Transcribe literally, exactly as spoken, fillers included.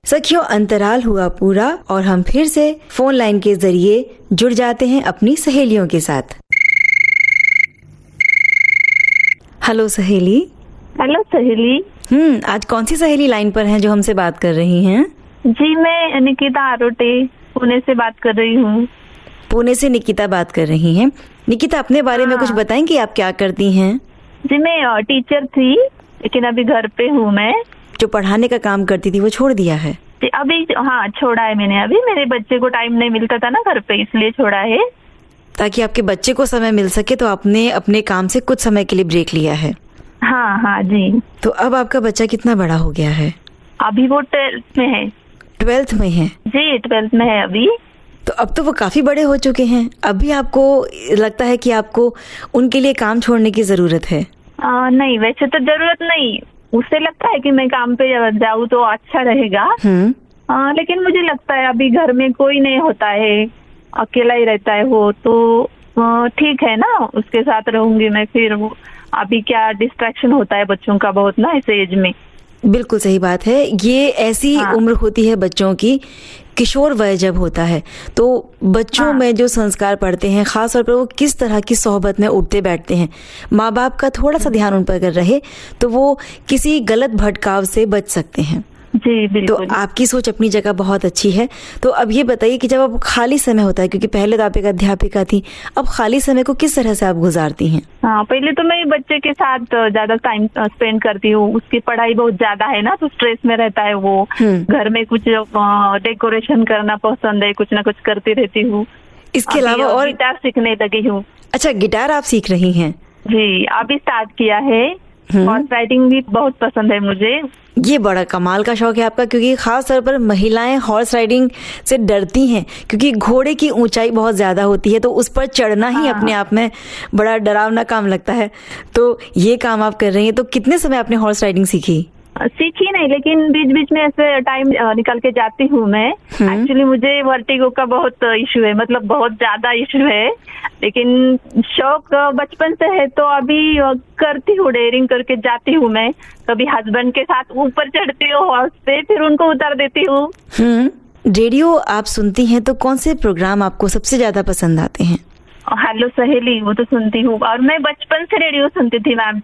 सखियों, अंतराल हुआ पूरा और हम फिर से फोन लाइन के जरिए जुड़ जाते हैं अपनी सहेलियों के साथ। हेलो सहेली। हेलो सहेली। हम्म आज कौन सी सहेली लाइन पर हैं जो हमसे बात कर रही हैं? जी, मैं निकिता आरोटे पुणे से बात कर रही हूँ। पुणे से निकिता बात कर रही हैं। निकिता, अपने बारे में कुछ बताएंगी, आप क्या करती हैं? जी, मैं टीचर थी लेकिन अभी घर पे हूँ। मैं जो पढ़ाने का काम करती थी वो छोड़ दिया है? जी, अभी हाँ छोड़ा है मैंने। अभी मेरे बच्चे को टाइम नहीं मिलता था ना घर पे, इसलिए छोड़ा है। ताकि आपके बच्चे को समय मिल सके तो आपने अपने काम से कुछ समय के लिए ब्रेक लिया है। हाँ हाँ जी। तो अब आपका बच्चा कितना बड़ा हो गया है? अभी वो ट्वेल्थ में है। ट्वेल्थ में है? जी, ट्वेल्थ में है अभी। तो अब तो वो काफी बड़े हो चुके हैं। अभी आपको लगता है कि आपको उनके लिए काम छोड़ने की जरूरत है? आ, नहीं, वैसे तो जरूरत नहीं। उससे लगता है कि मैं काम पे जाऊँ तो अच्छा रहेगा। आ, लेकिन मुझे लगता है अभी घर में कोई नहीं होता है, अकेला ही रहता है वो, तो ठीक है ना, उसके साथ रहूंगी मैं। फिर वो अभी क्या डिस्ट्रैक्शन होता है बच्चों का बहुत ना इस एज में। बिल्कुल सही बात है। ये ऐसी हाँ। उम्र होती है बच्चों की, किशोर वय जब होता है तो बच्चों हाँ। में जो संस्कार पड़ते हैं, खास तौर पर वो किस तरह की सोहबत में उठते बैठते हैं, माँ बाप का थोड़ा सा ध्यान उन पर अगर रहे तो वो किसी गलत भटकाव से बच सकते हैं। जी बिल्कुल। तो आपकी सोच अपनी जगह बहुत अच्छी है। तो अब ये बताइए कि जब अब खाली समय होता है, क्योंकि पहले तो आप एक अध्यापिका थी, अब खाली समय को किस तरह से आप गुजारती हैं? हाँ, पहले तो मैं बच्चे के साथ ज्यादा टाइम स्पेंड करती हूँ। उसकी पढ़ाई बहुत ज्यादा है ना, तो स्ट्रेस में रहता है वो। घर में कुछ डेकोरेशन करना पसंद है, कुछ ना कुछ करती रहती हूँ। इसके अलावा और गिटार सीखने लगी हूँ। अच्छा, गिटार आप सीख रही हैं? जी, अभी स्टार्ट किया है। हॉर्स राइडिंग भी बहुत पसंद है मुझे। ये बड़ा कमाल का शौक है आपका, क्योंकि खास तौर पर महिलाएं हॉर्स राइडिंग से डरती हैं, क्योंकि घोड़े की ऊंचाई बहुत ज्यादा होती है, तो उस पर चढ़ना ही हाँ। अपने आप में बड़ा डरावना काम लगता है। तो ये काम आप कर रही हैं। तो कितने समय आपने हॉर्स राइडिंग सीखी? सीखी नहीं, लेकिन बीच बीच में ऐसे टाइम निकाल के जाती हूँ मैं। एक्चुअली मुझे वर्टिगो का बहुत इशू है, मतलब बहुत ज्यादा इशू है, लेकिन शौक बचपन से है तो अभी करती हूँ, डेयरिंग करके जाती हूँ मैं। कभी हस्बैंड के साथ ऊपर चढ़ती हूँ हॉर्स पे, फिर उनको उतार देती हूँ। हम्म रेडियो आप सुनती हैं तो कौन से प्रोग्राम आपको सबसे ज्यादा पसंद आते हैं? हेलो सहेली, वो तो सुनती हूँ, और मैं बचपन से रेडियो सुनती थी मैम।